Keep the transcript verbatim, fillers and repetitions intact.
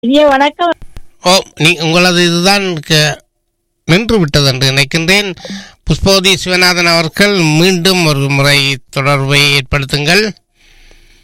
இனிய வணக்கம். ஓ நீ உங்களது இதுதான் க- நின்று விட்டது என்று நினைக்கின்றேன். புஷ்பவதி சிவநாதன் அவர்கள் மீண்டும் ஒரு முறை தொடர்பை ஏற்படுத்துங்கள்.